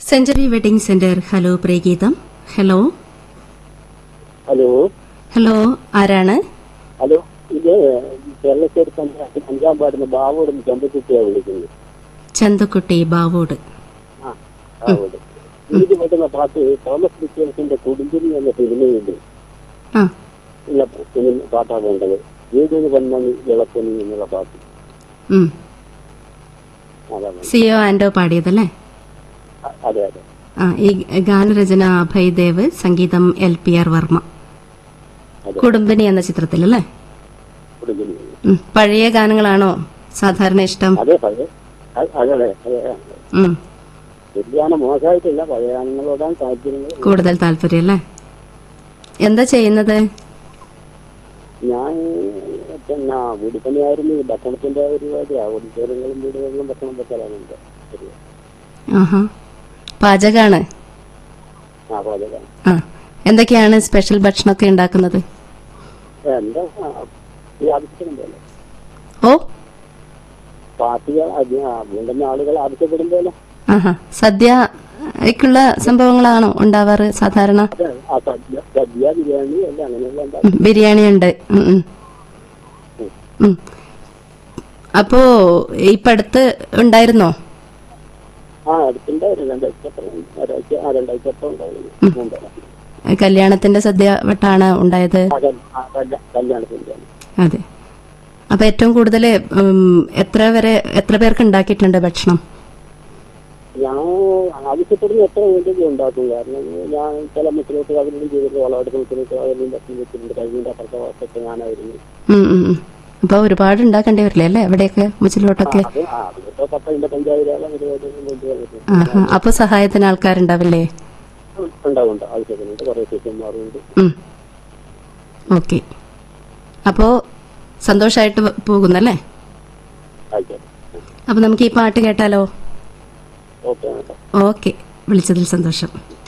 Century wedding centre. Hello Priyageetham. Hello hello hello, ആരാണ്? Hello, ഇത് കേരളശ്ശേരി പഞ്ചായത്ത് 5-ാം വാർഡിന് ബാവോട് ചന്തക്കുട്ടിയാണ് വിളിക്കുന്നത്. ചന്തക്കുട്ടി ബാവോട്. ആ, ബാവോട്. ഇത് പറ്റുന്ന പാട്ട് തോമസ് വിക്ടേഴ്സിന്റെ കുടുംബിനി എന്ന സിനിമയുണ്ട്. ആ, ഉള്ള പാട്ടാണ് വേണ്ടത്. വീടിന് വന്നി വിളപ്പനി എന്നുള്ള പാട്ട്. അതാണ്. സിയോ ആൻഡോ പാടിയതല്ലേ? അതെ അതെ. ആ, ഈ ഗാനരചന അഭയ്ദേവ്, സംഗീതം LPR വർമ്മ. കുടുംബിനി എന്ന ചിത്രത്തിലല്ലേ? കുടുംബിനി. പഴയ ഗാനങ്ങളാണോ സാധാരണ ഇഷ്ടം? അതെ, പഴയ വ്യതിയാനം മോശമായിട്ടില്ല. പഴയ ഗാനങ്ങളോടാണ് താല്പര്യങ്ങൾ, കൂടുതൽ താല്പര്യം അല്ലേ? എന്താ ചെയ്യുന്നത്? ഞാൻ പിന്നെ വീടുപണിയായിരുന്നു. ഭക്ഷണത്തിന്റെ പരിപാടി, ഓഡിറ്റോറിയങ്ങളും വീടുകളിലും ഭക്ഷണം വെക്കലാണ് എന്റെ പരിപാടി. ആഹാ, പാചകാണ്. ആ, പാചകമാണ്. ആ, എന്തൊക്കെയാണ് സ്പെഷ്യൽ ഭക്ഷണമൊക്കെ ഉണ്ടാക്കുന്നത്? എന്താ ഈ ആവശ്യപ്പെടുമ്പോഴല്ലേ ഓ, പാർട്ടികൾ വീണ്ടുന്ന ആളുകൾ ആവശ്യപ്പെടുമ്പോഴല്ലേ. ആഹാ, സദ്യക്കുള്ള സംഭവങ്ങളാണോ ഉണ്ടാവാറ് സാധാരണ? ആ സദ്യ ബിരിയാണി അല്ല, അങ്ങനെയുള്ള എന്താ ബിരിയാണി ഉണ്ട്. അപ്പോ ഇപ്പൊ അടുത്ത് ഉണ്ടായിരുന്നോ? ആ, അടുത്തുണ്ടായിരുന്നു. രണ്ടാഴ്ച ഉണ്ടായിരുന്നു. കല്യാണത്തിന്റെ സദ്യ വട്ടാണ് ഉണ്ടായത്. കല്യാണത്തിന്റെ. അതെ. അപ്പൊ ഏറ്റവും കൂടുതൽ എത്ര പേർക്ക് ഉണ്ടാക്കിയിട്ടുണ്ട് ഭക്ഷണം? ഞാൻ ആവശ്യപ്പെടുന്ന എത്ര വേണ്ടി ഉണ്ടാക്കും. കാരണം ഞാൻ ചില മുസ്ലിംസ് അവരും ചെയ്തിട്ട് വളമായിട്ട് മുസ്ലിംസ് അവരും ഭക്ഷണം വെച്ചിട്ടുണ്ട്. കഴിഞ്ഞ അപ്പുറത്തെ വർഷത്തെ ഞാനായിരുന്നു. അപ്പൊ ഒരുപാട് ഉണ്ടാക്കേണ്ടി വരില്ലേ അല്ലേ എവിടെയൊക്കെ മുച്ചിലോട്ടൊക്കെ? അപ്പൊ സഹായത്തിന് ആൾക്കാരുണ്ടാവില്ലേ? ഉണ്ടാവും, ആവശ്യത്തിനുണ്ട്. കുറെ ശിഷ്യന്മാരുണ്ട്. ഓക്കെ, അപ്പോ സന്തോഷായിട്ട് പോകുന്നല്ലേ? അപ്പൊ നമുക്ക് ഈ പാട്ട് കേട്ടാലോ? ഓക്കെ, ഓക്കെ, വിളിച്ചതിൽ സന്തോഷം.